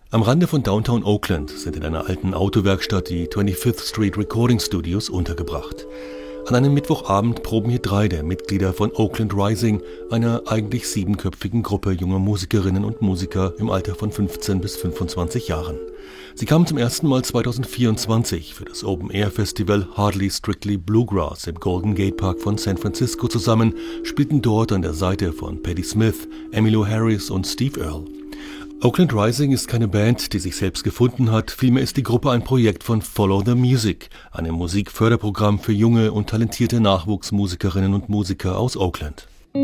Am Rande von Downtown Oakland sind in einer alten Autowerkstatt die 25th Street Recording Studios untergebracht. An einem Mittwochabend proben hier 3 der Mitglieder von Oakland Rising, einer eigentlich 7-köpfigen Gruppe junger Musikerinnen und Musiker im Alter von 15 bis 25 Jahren. Sie kamen zum ersten Mal 2024 für das Open-Air-Festival Hardly Strictly Bluegrass im Golden Gate Park von San Francisco zusammen, spielten dort an der Seite von Patti Smith, Emmylou Harris und Steve Earle. Oakland Rising ist keine Band, die sich selbst gefunden hat, vielmehr ist die Gruppe ein Projekt von Follow the Music, einem Musikförderprogramm für junge und talentierte Nachwuchsmusikerinnen und Musiker aus Oakland.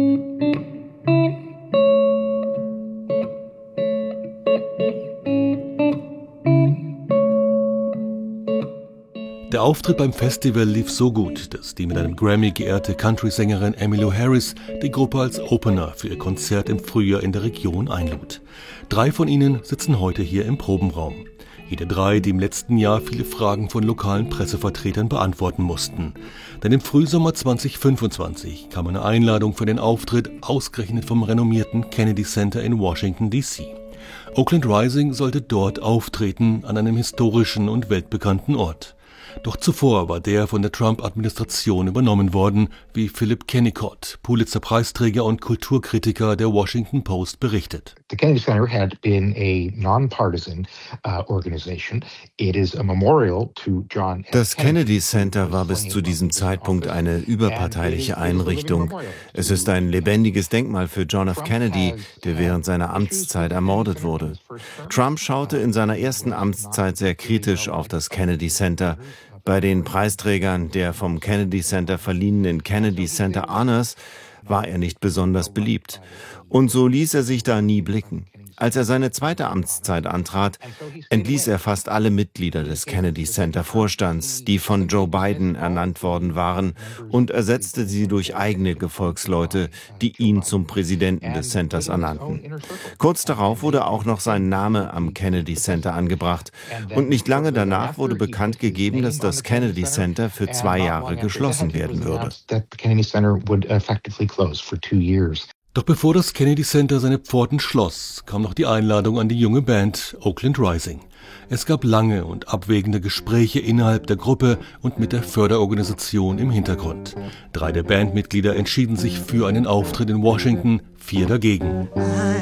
Der Auftritt beim Festival lief so gut, dass die mit einem Grammy geehrte Country-Sängerin Emmylou Harris die Gruppe als Opener für ihr Konzert im Frühjahr in der Region einlud. 3 von ihnen sitzen heute hier im Probenraum. Jede 3, die im letzten Jahr viele Fragen von lokalen Pressevertretern beantworten mussten. Denn im Frühsommer 2025 kam eine Einladung für den Auftritt ausgerechnet vom renommierten Kennedy Center in Washington, D.C. Oakland Rising sollte dort auftreten, an einem historischen und weltbekannten Ort. Doch zuvor war der von der Trump-Administration übernommen worden, wie Philip Kennicott, Pulitzer-Preisträger und Kulturkritiker der Washington Post, berichtet. The Kennedy Center had been a nonpartisan organization. It is a memorial to John F. Das Kennedy Center war bis zu diesem Zeitpunkt eine überparteiliche Einrichtung. Es ist ein lebendiges Denkmal für John F. Kennedy, der während seiner Amtszeit ermordet wurde. Trump schaute in seiner ersten Amtszeit sehr kritisch auf das Kennedy Center. Bei den Preisträgern der vom Kennedy Center verliehenen Kennedy Center Honors war er nicht besonders beliebt. Und so ließ er sich da nie blicken. Als er seine zweite Amtszeit antrat, entließ er fast alle Mitglieder des Kennedy Center Vorstands, die von Joe Biden ernannt worden waren, und ersetzte sie durch eigene Gefolgsleute, die ihn zum Präsidenten des Centers ernannten. Kurz darauf wurde auch noch sein Name am Kennedy Center angebracht. Und nicht lange danach wurde bekannt gegeben, dass das Kennedy Center für 2 Jahre geschlossen werden würde. Doch bevor das Kennedy Center seine Pforten schloss, kam noch die Einladung an die junge Band Oakland Rising. Es gab lange und abwägende Gespräche innerhalb der Gruppe und mit der Förderorganisation im Hintergrund. 3 der Bandmitglieder entschieden sich für einen Auftritt in Washington, 4 dagegen.